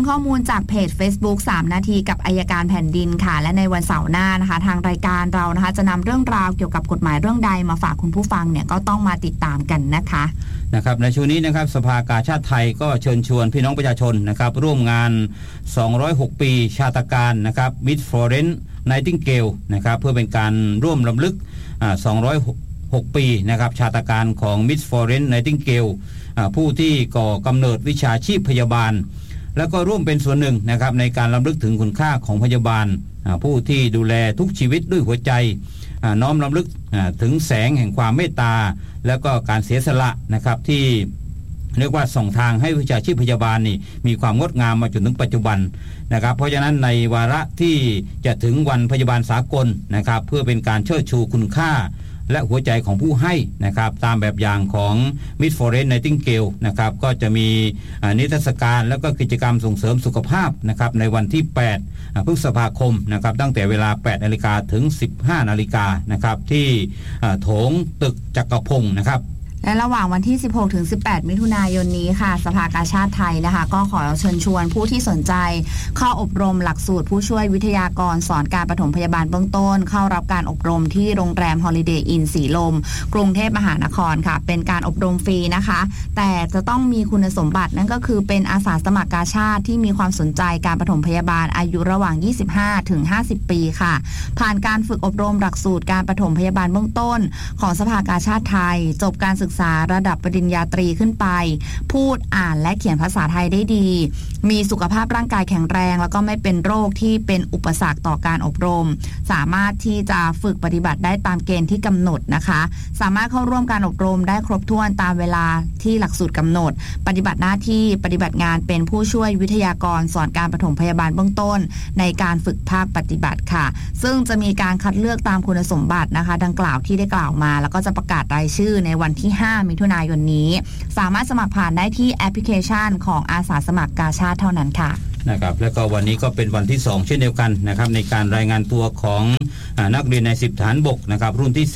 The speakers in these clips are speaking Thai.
ข้อมูลจากเพจ Facebook 3 นาทีกับอัยการแผ่นดินค่ะและในวันเสาร์หน้านะคะทางรายการเรานะคะจะนำเรื่องราวเกี่ยวกับกฎหมายเรื่องใดมาฝากคุณผู้ฟังเนี่ยก็ต้องมาติดตามกันนะคะในช่วงนี้นะครับสภากาชาดไทยก็เชิญชวนพี่น้องประชาชนนะครับร่วมงาน206ปีชาตการนะครับมิส Florence Nightingale นะครับเพื่อเป็นการร่วมรำลึก206ปีนะครับชาตการของมิส Florence Nightingale ผู้ที่ก่อกำเนิดวิชาชีพพยาบาลแล้วก็ร่วมเป็นส่วนหนึ่งนะครับในการรำลึกถึงคุณค่าของพยาบาลผู้ที่ดูแลทุกชีวิตด้วยหัวใจน้อมรำลึกถึงแสงแห่งความเมตตาแล้วก็การเสียสละนะครับที่เรียกว่าส่องทางให้วิชาชีพพยาบาลนี่มีความงดงามมาจนถึงปัจจุบันนะครับเพราะฉะนั้นในวาระที่จะถึงวันพยาบาลสากลนะครับเพื่อเป็นการเชิดชูคุณค่าและหัวใจของผู้ให้นะครับตามแบบอย่างของมิส Florence Nightingale นะครับก็จะมีนิทรรศการแล้วก็กิจกรรมส่งเสริมสุขภาพนะครับในวันที่8พฤษภาคมนะครับตั้งแต่เวลา 8 นาฬิกาถึง 15 นาฬิกานะครับที่โถงตึกจักรพงศ์นะครับและระหว่างวันที่ 16 ถึง 18 มิถุนายนนี้ค่ะสภากาชาดไทยนะคะก็ขอเชิญชวนผู้ที่สนใจเข้าอบรมหลักสูตรผู้ช่วยวิทยากรสอนการปฐมพยาบาลเบื้องต้นเข้ารับการอบรมที่โรงแรม Holiday Inn สีลมกรุงเทพมหานครค่ะเป็นการอบรมฟรีนะคะแต่จะต้องมีคุณสมบัตินั่นก็คือเป็นอาสาสมัครกาชาดที่มีความสนใจการปฐมพยาบาลอายุระหว่าง 25 ถึง 50 ปีค่ะผ่านการฝึกอบรมหลักสูตรการปฐมพยาบาลเบื้องต้นของสภากาชาดไทยจบการศึกษาระดับปริญญาตรีขึ้นไปพูดอ่านและเขียนภาษาไทยได้ดีมีสุขภาพร่างกายแข็งแรงแล้วก็ไม่เป็นโรคที่เป็นอุปสรรคต่อการอบรมสามารถที่จะฝึกปฏิบัติได้ตามเกณฑ์ที่กำหนดนะคะสามารถเข้าร่วมการอบรมได้ครบถ้วนตามเวลาที่หลักสูตรกำหนดปฏิบัติหน้าที่ปฏิบัติงานเป็นผู้ช่วยวิทยากรสอนการปฐมพยาบาลเบื้องต้นในการฝึกภาคปฏิบัติค่ะซึ่งจะมีการคัดเลือกตามคุณสมบัตินะคะดังกล่าวที่ได้กล่าวมาแล้วก็จะประกาศรายชื่อในวันที่ 5 มิถุนายนนี้สามารถสมัครผ่านได้ที่แอปพลิเคชันของอาสาสมัครกาชาดเท่านั้นค่ะนะครับแล้วก็วันนี้ก็เป็นวันที่2เช่นเดียวกันนะครับในการรายงานตัวของนักเรียนใน10ฐานบกนะครับรุ่นที่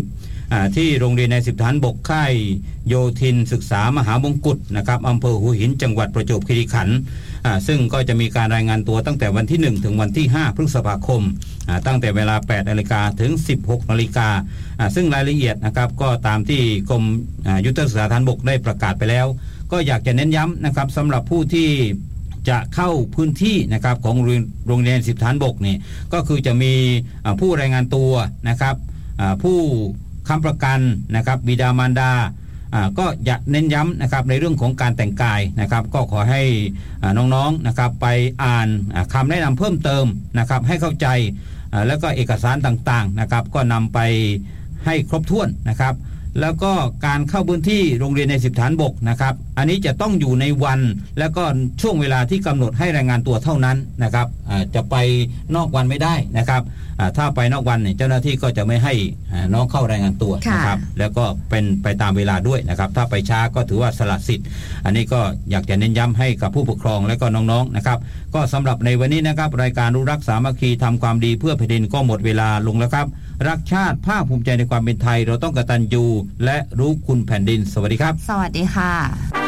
30ที่โรงเรียนใน10ฐานบกค่ายโยธินศึกษามหามงกุฎนะครับอำเภอหัวหินจังหวัดประจวบคีรีขันธ์ซึ่งก็จะมีการรายงานตัวตั้งแต่วันที่1ถึงวันที่5พฤษภาคมตั้งแต่เวลา 8 นาฬิกาถึง 16 นาฬิกาซึ่งรายละเอียดนะครับก็ตามที่กรมยุทธศึกษาฐานบกได้ประกาศไปแล้วก็อยากจะเน้นย้ำนะครับสำหรับผู้ที่จะเข้าพื้นที่นะครับของโรงเรียน10ฐานบกนี่ก็คือจะมีผู้รายงานตัวนะครับผู้ค้ำประกันนะครับบิดามารดาก็อยากเน้นย้ำนะครับในเรื่องของการแต่งกายนะครับก็ขอให้น้องๆนะครับไปอ่านคำแนะนำเพิ่มเติมนะครับให้เข้าใจแล้วก็เอกสารต่างๆนะครับก็นำไปให้ครบถ้วนนะครับแล้วก็การเข้าพื้นที่โรงเรียนใน10ฐานบกนะครับอันนี้จะต้องอยู่ในวันแล้วก็ช่วงเวลาที่กำหนดให้รายงานตัวเท่านั้นนะครับจะไปนอกวันไม่ได้นะครับถ้าไปนอกวันเนี่ยเจ้าหน้าที่ก็จะไม่ให้น้องเข้ารายงานตัวนะครับแล้วก็เป็นไปตามเวลาด้วยนะครับถ้าไปช้าก็ถือว่าสละสิทธิ์อันนี้ก็อยากจะเน้นย้ำให้กับผู้ปกครองและก็น้องๆนะครับก็สำหรับในวันนี้นะครับรายการรู้รักสามัคคีทำความดีเพื่อแผ่นดินก็หมดเวลาลงแล้วครับรักชาติภาคภูมิใจในความเป็นไทยเราต้องกตัญญูและรู้คุณแผ่นดินสวัสดีครับสวัสดีค่ะ